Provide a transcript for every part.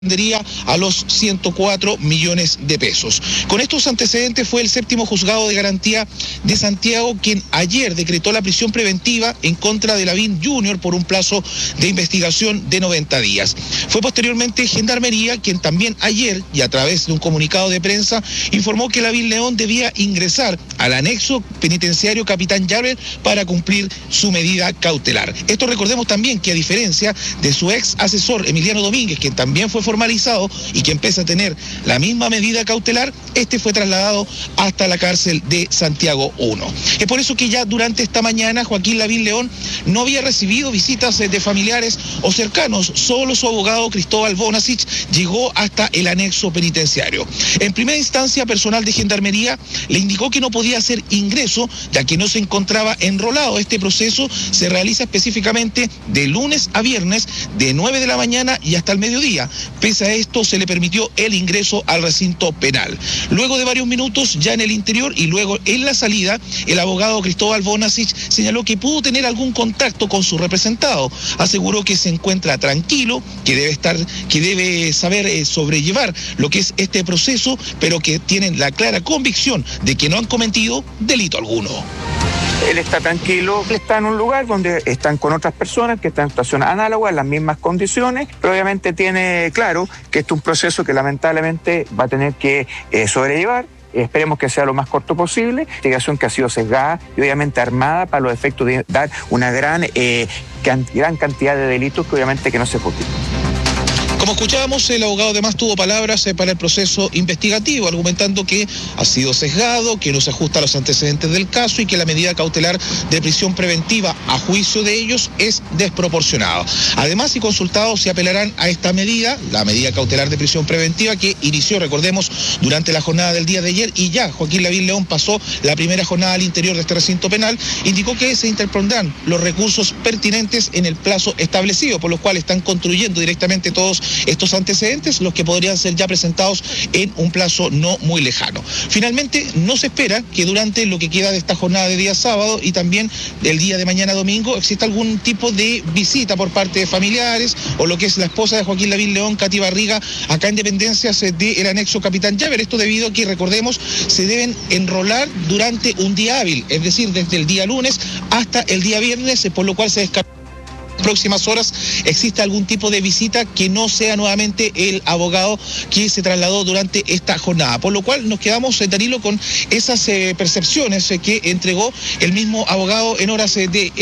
a los 104 millones de pesos. Con estos antecedentes fue el séptimo juzgado de garantía de Santiago quien ayer decretó la prisión preventiva en contra de Lavín Jr. por un plazo de investigación de 90 días. Fue posteriormente Gendarmería quien también ayer y a través de un comunicado de prensa informó que Lavín León debía ingresar al anexo penitenciario Capitán Llaver para cumplir su medida cautelar. Esto recordemos también que a diferencia de su ex asesor Emiliano Domínguez, quien también fue formalizado y que empieza a tener la misma medida cautelar, este fue trasladado hasta la cárcel de Santiago 1. Es por eso que ya durante esta mañana Joaquín Lavín León no había recibido visitas de familiares o cercanos, solo su abogado Cristóbal Bonasich llegó hasta el anexo penitenciario. En primera instancia, personal de Gendarmería le indicó que no podía hacer ingreso ya que no se encontraba enrolado. Este proceso se realiza específicamente de lunes a viernes de 9 de la mañana y hasta el mediodía. Pese a esto, se le permitió el ingreso al recinto penal. Luego de varios minutos ya en el interior y luego en la salida, el abogado Cristóbal Bonasich señaló que pudo tener algún contacto con su representado. Aseguró que se encuentra tranquilo, que debe saber sobrellevar lo que es este proceso, pero que tienen la clara convicción de que no han cometido delito alguno. Él está tranquilo, él está en un lugar donde están con otras personas que están en situaciones análogas, en las mismas condiciones, pero obviamente tiene claro que este es un proceso que lamentablemente va a tener que sobrellevar. Esperemos que sea lo más corto posible. Investigación que ha sido sesgada y obviamente armada para los efectos de dar una gran cantidad de delitos que obviamente que no se justifican. Como escuchábamos, el abogado además tuvo palabras para el proceso investigativo, argumentando que ha sido sesgado, que no se ajusta a los antecedentes del caso y que la medida cautelar de prisión preventiva, a juicio de ellos, es desproporcionada. Además, y consultados, se apelarán a esta medida, la medida cautelar de prisión preventiva, que inició, recordemos, durante la jornada del día de ayer, y ya Joaquín Lavín León pasó la primera jornada al interior de este recinto penal. Indicó que se interpondrán los recursos pertinentes en el plazo establecido, por los cuales están construyendo directamente todos estos antecedentes, los que podrían ser ya presentados en un plazo no muy lejano. Finalmente, no se espera que durante lo que queda de esta jornada de día sábado y también del día de mañana domingo exista algún tipo de visita por parte de familiares o lo que es la esposa de Joaquín Lavín León, Katy Barriga, acá en dependencias del anexo Capitán Llaver. Esto debido a que, recordemos, se deben enrolar durante un día hábil, es decir, desde el día lunes hasta el día viernes, por lo cual se descarta próximas horas existe algún tipo de visita que no sea nuevamente el abogado que se trasladó durante esta jornada. Por lo cual nos quedamos, Danilo, con esas percepciones que entregó el mismo abogado en horas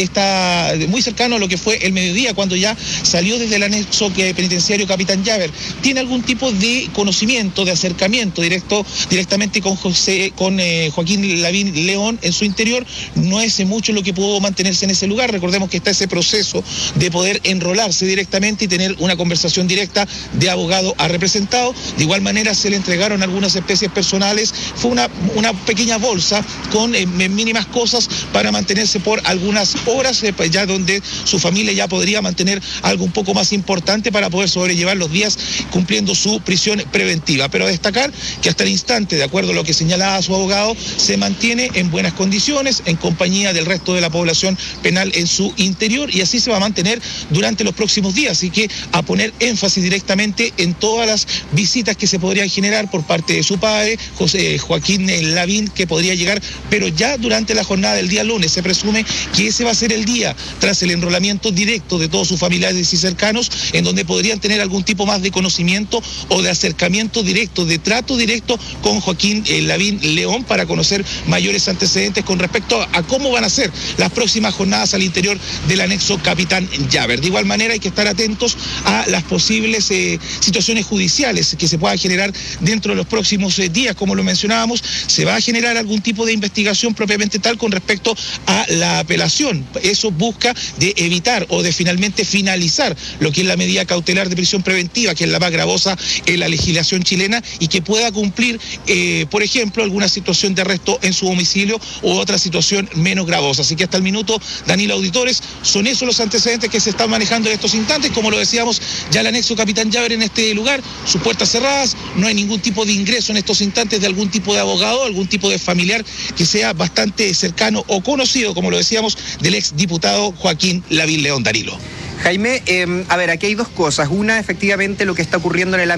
muy cercano a lo que fue el mediodía, cuando ya salió desde el anexo penitenciario Capitán Llaver. ¿Tiene algún tipo de conocimiento, de acercamiento directamente con Joaquín Lavín León en su interior? No es mucho lo que pudo mantenerse en ese lugar. Recordemos que está ese proceso de poder enrolarse directamente y tener una conversación directa de abogado a representado. De igual manera se le entregaron algunas especies personales, fue una pequeña bolsa con mínimas cosas para mantenerse por algunas horas, ya donde su familia ya podría mantener algo un poco más importante para poder sobrellevar los días cumpliendo su prisión preventiva. Pero a destacar que hasta el instante, de acuerdo a lo que señalaba su abogado, se mantiene en buenas condiciones, en compañía del resto de la población penal en su interior, y así se va a mantener durante los próximos días. Así que a poner énfasis directamente en todas las visitas que se podrían generar por parte de su padre, Joaquín Lavín, que podría llegar, pero ya durante la jornada del día lunes. Se presume que ese va a ser el día tras el enrolamiento directo de todos sus familiares y cercanos, en donde podrían tener algún tipo más de conocimiento o de acercamiento directo, de trato directo con Joaquín Lavín León, para conocer mayores antecedentes con respecto a cómo van a ser las próximas jornadas al interior del anexo Capitán Llaver. De igual manera hay que estar atentos a las posibles situaciones judiciales que se puedan generar dentro de los próximos días. Como lo mencionábamos, se va a generar algún tipo de investigación propiamente tal con respecto a la apelación. Eso busca de evitar o de finalmente finalizar lo que es la medida cautelar de prisión preventiva, que es la más gravosa en la legislación chilena, y que pueda cumplir, por ejemplo, alguna situación de arresto en su domicilio u otra situación menos gravosa. Así que hasta el minuto, Danilo, auditores, son esos los antecedentes que se están manejando en estos instantes. Como lo decíamos, ya el anexo Capitán Llaver en este lugar, sus puertas cerradas, no hay ningún tipo de ingreso en estos instantes de algún tipo de abogado, algún tipo de familiar que sea bastante cercano o conocido, como lo decíamos, del ex diputado Joaquín Lavín León. Danilo. Jaime, a ver, aquí hay dos cosas. Una, efectivamente, lo que está ocurriendo en el